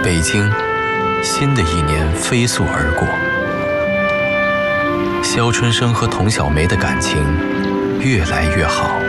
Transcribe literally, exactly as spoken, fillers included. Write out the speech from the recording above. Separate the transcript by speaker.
Speaker 1: 北京，新的一年飞速而过。肖春生和童小梅的感情越来越好。